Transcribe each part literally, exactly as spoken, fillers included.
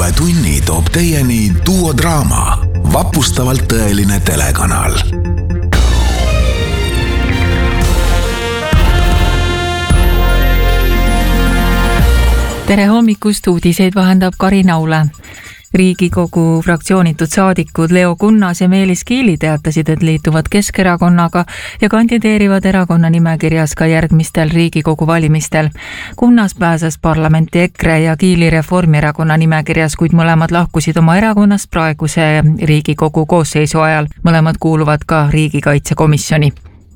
uue tunni toob teieni Duo Draama, vapustavalt tõeline telekanal. Tere hommikust, uudiseid vahendab Karin Aule. Riigikogu fraktsioonitud saadikud Leo Kunnas ja Meelis Kiili teatasid, et liituvad Keskerakonnaga ja kandideerivad erakonna nimekirjas ka järgmistel Riigikogu valimistel. Kunnas pääses parlamenti EKRE ja Kiili Reformierakonna nimekirjas, kuid mõlemad lahkusid oma erakonnast praeguse Riigikogu koosseisu ajal. Mõlemad kuuluvad ka riigikaitsekomisjoni.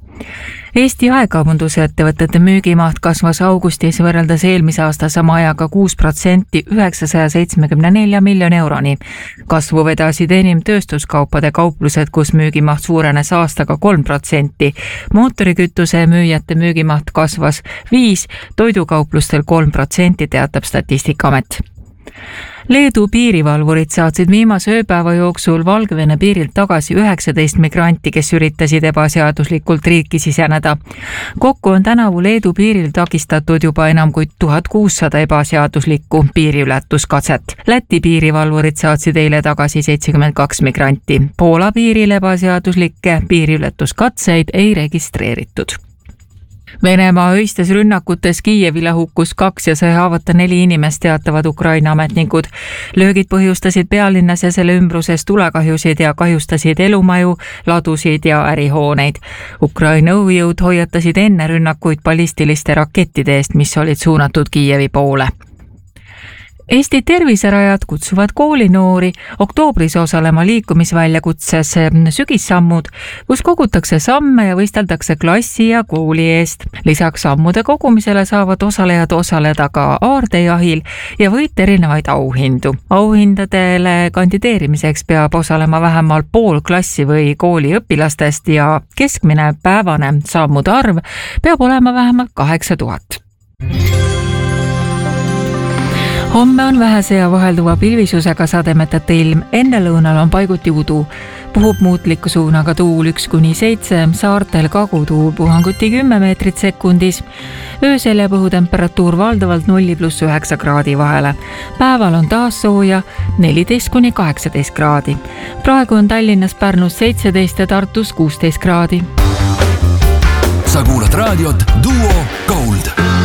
Eesti aekaubanduse ettevõtete müügimaht kasvas augustis võrreldes eelmise aasta sama ajaga kuus protsenti üheksasaja seitsmekümne nelja miljoni euroni. Kasvu vedasid enim tööstuskaupade kauplused, kus müügimaht suurenes aastaga kolm protsenti. Mootorikütuse müüjate müügimaht kasvas viis, toidukauplustel kolm protsenti, teatab Statistikaamet. Leedu piirivalvurid saatsid viimase ööpäeva jooksul Valgevene piirilt tagasi üheksateist migranti, kes üritasid ebaseaduslikult riiki siseneda. Kokku on tänavu Leedu piiril takistatud juba enam kui tuhat kuussada ebaseaduslikku piiriületuskatset. Läti piirivalvurid saatsid eile tagasi seitsekümmend kaks migranti. Poola piiril ebaseaduslikke piiriületuskatseid ei registreeritud. Venemaa öistes rünnakutes Kiievile hukkus kaks ja sai haavata neli inimest, teatavad Ukraina ametnikud. Löögid põhjustasid pealinnas ja selle ümbruses tulekahjusid ja kahjustasid elumaju, ladusid ja ärihooneid. Ukraina õhujõud hoiatasid enne rünnakuid ballistiliste rakettide eest, mis olid suunatud Kiievi poole. Eesti terviserajad kutsuvad koolinoori oktoobris osalema liikumisväljakutses Sügissammud, kus kogutakse samme ja võisteldakse klassi ja kooli eest. Lisaks sammude kogumisele saavad osalejad osaleda ka aardejahil ja võita erinevaid auhindu. Auhindadele kandideerimiseks peab osalema vähemalt pool klassi või kooli õpilastest ja keskmine päevane sammude arv peab olema vähemalt kaheksa tuhat. Homme on vähese ja vahelduva pilvisusega sademetete ilm, enne lõunal on paiguti udu. Puhub muutliku suunaga tuul üks kuni seitse, saartel kagutuul puhanguti kümme meetrit sekundis. Öösel jääb õhutemperatuur valdavalt nulli pluss üheksa kraadi vahele. Päeval on taas sooja neliteist kuni kaheksateist kraadi. Praegu on Tallinnas, Pärnus seitseteist ja Tartus kuusteist kraadi. Sa kuulad raadiot Duo Gold.